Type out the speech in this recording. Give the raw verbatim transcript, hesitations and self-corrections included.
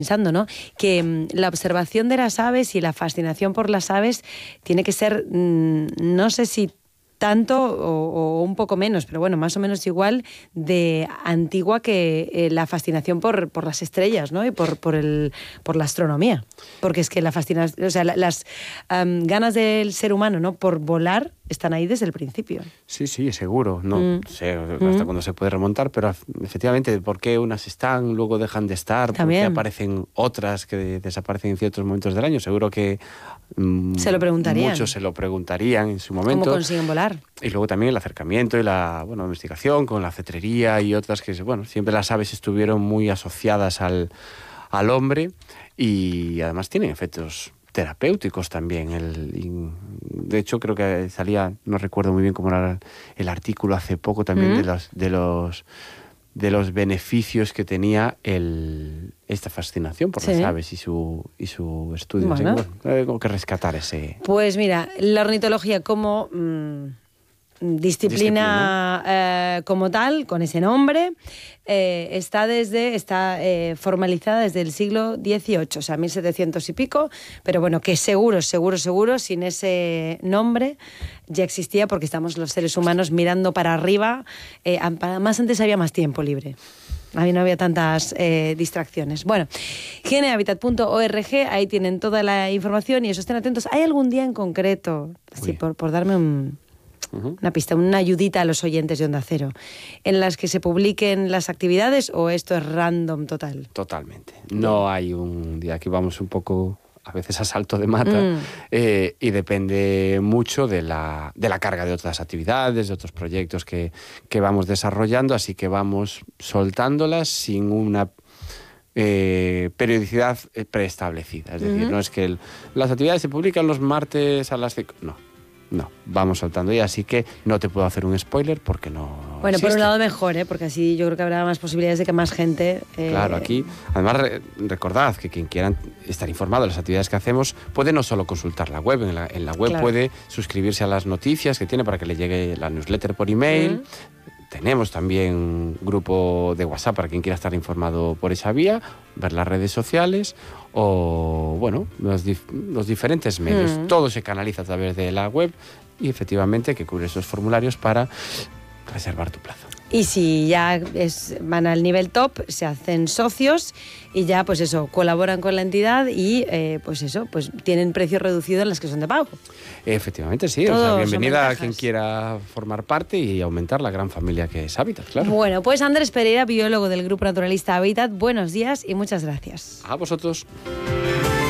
pensando, ¿no? Que mmm, la observación de las aves y la fascinación por las aves tiene que ser, mmm, no sé si tanto o, o un poco menos, pero bueno, más o menos igual de antigua que eh, la fascinación por, por las estrellas, ¿no? Y por, por, el, por la astronomía. Porque es que la fascinación, o sea, la, las um, ganas del ser humano, ¿no? Por volar están ahí desde el principio. Sí, sí, seguro. No mm. sé hasta mm. cuándo se puede remontar, pero efectivamente, ¿por qué unas están, luego dejan de estar? También. ¿Por qué aparecen otras que desaparecen en ciertos momentos del año? Seguro que mmm, se lo preguntarían. Muchos se lo preguntarían en su momento. ¿Cómo consiguen volar? Y luego también el acercamiento y la bueno, investigación con la cetrería y otras que, bueno, siempre las aves estuvieron muy asociadas al, al hombre y además tienen efectos terapéuticos también. El, de hecho, creo que salía, no recuerdo muy bien cómo era el artículo hace poco también, mm. de los de los de los beneficios que tenía el, esta fascinación por sí. las aves y su, y su estudio. Bueno. Así, bueno, tengo que rescatar ese... Pues mira, la ornitología como... Mmm... disciplina, disciplina. Eh, como tal, con ese nombre, eh, está desde está eh, formalizada desde el siglo dieciocho, o sea, mil setecientos y pico, pero bueno, que seguro, seguro, seguro, sin ese nombre ya existía porque estamos los seres humanos mirando para arriba, eh, más antes había más tiempo libre. Ahí no había tantas eh, distracciones. Bueno, gene habitat punto org, ahí tienen toda la información y eso, estén atentos. ¿Hay algún día en concreto, sí, por, por darme un... una pista, una ayudita a los oyentes de Onda Cero, en las que se publiquen las actividades o esto es random total? Totalmente. No hay un día, aquí vamos un poco a veces a salto de mata mm. eh, y depende mucho de la, de la carga de otras actividades, de otros proyectos que, que vamos desarrollando, así que vamos soltándolas sin una Eh, periodicidad preestablecida. Es decir, uh-huh. no es que el, las actividades se publican los martes a las cinco. No, no, vamos soltando y así que no te puedo hacer un spoiler porque no Bueno, existe. Por un lado mejor, ¿eh? Porque así yo creo que habrá más posibilidades de que más gente... Eh... Claro, aquí, además re, recordad que quien quiera estar informado de las actividades que hacemos puede no solo consultar la web, en la, en la web claro. puede suscribirse a las noticias que tiene para que le llegue la newsletter por email. Uh-huh. Tenemos también un grupo de WhatsApp para quien quiera estar informado por esa vía, ver las redes sociales o, bueno, los, dif- los diferentes medios. Mm. Todo se canaliza a través de la web y efectivamente hay que cubrir esos formularios para reservar tu plazo. Y si ya es, van al nivel top, se hacen socios y ya, pues eso, colaboran con la entidad y, eh, pues eso, pues tienen precio reducido en las que son de pago. Efectivamente, sí. O sea, bienvenida a quien quiera formar parte y aumentar la gran familia que es Habitat, claro. Bueno, pues Andrés Pereira, biólogo del Grupo Naturalista Habitat, buenos días y muchas gracias. A vosotros.